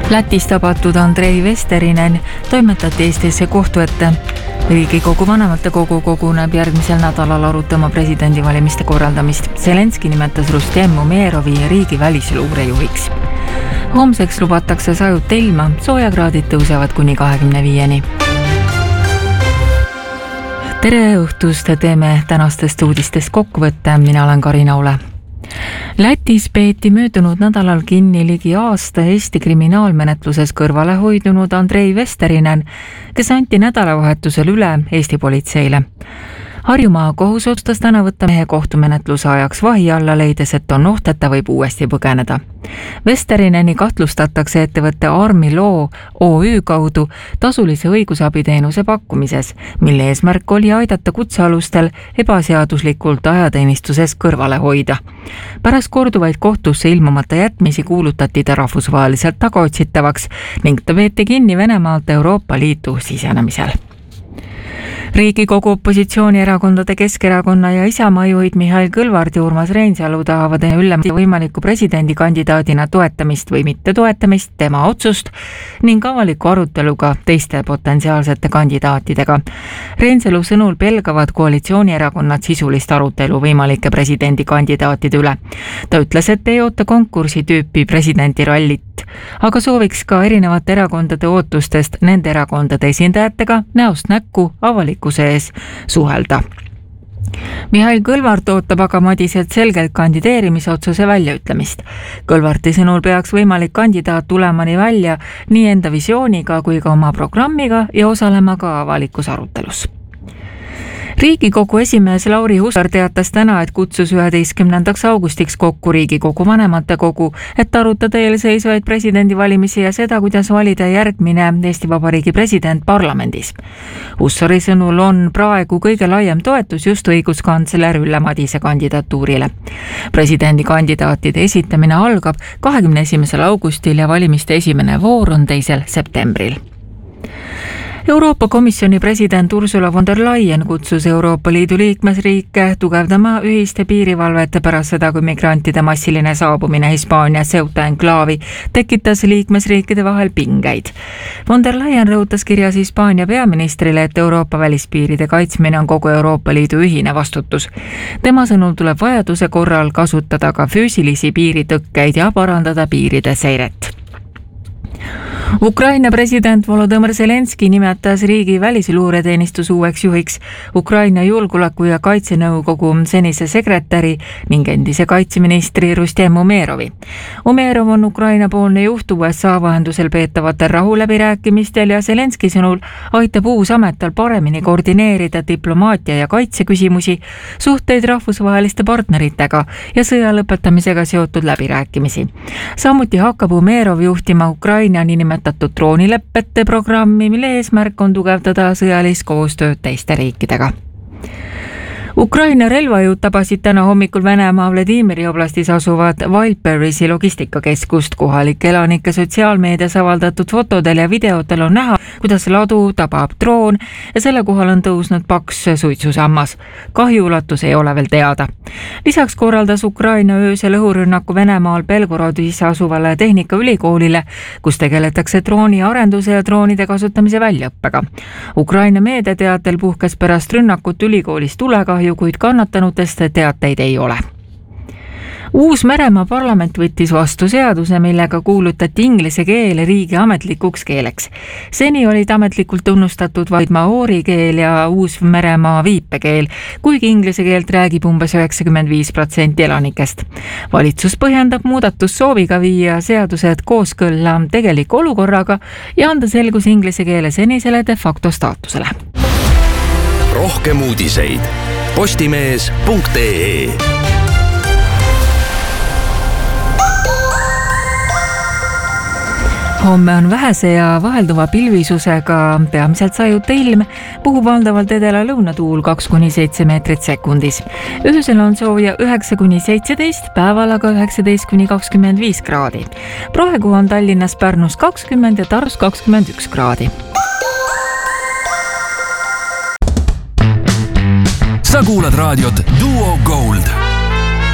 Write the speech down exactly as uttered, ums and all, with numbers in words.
Lätis tabatud Andrei Vesterinen toimetati Eestisse kohtu ette. Riigikogu vanematekogu koguneb järgmisel nädalal arutama presidendivalimiste korraldamist. Zelenski nimetas Rustem Umerovi riigi välisluurejuhiks. Homseks lubatakse sajut ilma, soojakraadid tõusevad kuni kahekümne viieni. Tere õhtust, teeme tänastest uudistest kokkuvõtte, mina olen Karina Ule. Lätis peeti möödunud nädalal kinni ligi aasta Eesti kriminaalmenetluses kõrvale hoidunud Andrei Vesterinen, kes anti nädalavahetusel üle Eesti politseile. Harjumaa kohus otsustas täna võtta mehe kohtumenetluse ajaks vahi alla, leides, et on oht, et ta võib uuesti põgeneda. Vesterineni kahtlustatakse ettevõtte Armi Law O Ü kaudu tasulise õigusabiteenuse pakkumises, mille eesmärk oli aidata kutsealustel ebaseaduslikult ajateenistuses kõrvale hoida. Pärast korduvaid kohtusse ilmumata jätmisi kuulutati ta rahvusvaheliselt tagaotsitavaks ning ta peeti kinni Venemaalt Euroopa Liitu sisenemisel. Riigikogu opositsioonierakondade Keskerakonna ja Isamaa juhid Mihhail Kõlvart ja Urmas Reinsalu tahavad Ülle võimaliku presidendikandidaadina toetamist või mitte toetamist, tema otsust ning avaliku aruteluga teiste potentsiaalsete kandidaatidega. Reinsalu sõnul pelgavad koalitsioonierakonnad sisulist arutelu võimalike presidendikandidaatide üle. Ta ütles, et ei oota konkursi tüüpi presidendirallit, aga sooviks ka erinevate erakondade ootustest nende erakondade esindajatega näost näkku avalikkuse ees suhelda. Mihhail Kõlvart ootab aga Madiselt selgelt kandideerimise otsuse väljaütlemist. Kõlvarti sõnul peaks võimalik kandidaat tulema nii välja nii enda visiooniga kui ka oma programmiga ja osalema ka avalikus arutelus. Riigikogu esimees Lauri Hussar teatas täna, et kutsus üheteistkümnendaks augustiks kokku Riigikogu vanematekogu, et arutada eelseisvaid presidendivalimisi ja seda, kuidas valida järgmine Eesti Vabariigi president parlamendis. Hussari sõnul on praegu kõige laiem toetus just õiguskantsler Ülle Madise kandidatuurile. Presidendikandidaatide esitamine algab kahekümne esimesel augustil ja valimiste esimene voor on teisel septembril. Euroopa Komisjoni president Ursula von der Leyen kutsus Euroopa Liidu liikmesriike tugevdama ühiste piirivalvet pärast seda, kui migrantide massiline saabumine Hispaania Ceuta enklaavi tekitas liikmesriikide vahel pingeid. Von der Leyen rõhutas kirjas Hispaania peaministrile, et Euroopa välispiiride kaitsmine on kogu Euroopa Liidu ühine vastutus. Tema sõnul tuleb vajaduse korral kasutada ka füüsilisi piiritõkkeid ja parandada piiride seiret. Ukraina president Volodõmõr Zelenski nimetas riigi välisluureteenistus uueks juhiks Ukraina julgeoleku- ja kaitsenõukogu senise sekretäri ning endise kaitseministri Rustem Umerovi. Umerov on Ukraina-poolne juht U S A vahendusel peetavatel rahuläbirääkimistel ja Zelenski sõnul aitab uus amet tal paremini koordineerida diplomaatia ja kaitseküsimusi, suhteid rahvusvaheliste partneritega ja sõja lõpetamisega seotud läbirääkimisi. Samuti hakkab Umerov juhtima Ukraina niinimetatud droonileppete programmi, mille eesmärk on tugevdada sõjalist koostööd teiste riikidega. Ukraina relvajõud tabasid täna hommikul Venemaa Vladimiri oblastis asuvad Wildberrysi logistikakeskust. Kohalike elanike sotsiaalmeedias avaldatud fotodel ja videotel on näha, kuidas ladu tabab droon ja selle kohal on tõusnud paks suitsusammas. Kahju ulatus ei ole veel teada. Lisaks korraldas Ukraina öösel õhurünnaku Venemaal Belgorodis asuvale tehnikaülikoolile, kus tegeletakse drooni arenduse ja droonide kasutamise väljaõppega. Ukraina meediateatel puhkes pärast rünnakut ülikoolis tulekahju, kuid kannatanutest teateid ei ole. Uus-Meremaa parlament võttis vastu seaduse, millega kuulutati inglise keel riigi ametlikuks keeleks. Seni olid ametlikult tunnustatud vaid maoori keel ja Uus-Meremaa viipekeel, kuigi inglise keelt räägib umbes üheksakümmend viis protsenti elanikest. Valitsus põhjendab muudatus sooviga viia seadused kooskõlla tegeliku olukorraga ja anda selgus inglise keele senisele de facto staatusele. Rohkem uudiseid postimees punkt ee. Homme on vähese ja vahelduva pilvisusega peamiselt sajuta ilm, puhub valdavalt edela lõunatuul kaks kuni seitse meetrit sekundis. Öösel on sooja üheksa kuni seitseteist, päeval aga üheksateist kuni kakskümmend viis kraadi. Praegu on Tallinnas, Pärnus kakskümmend ja Tartus kakskümmend üks kraadi. Sa kuulad raadiot Duo Gold.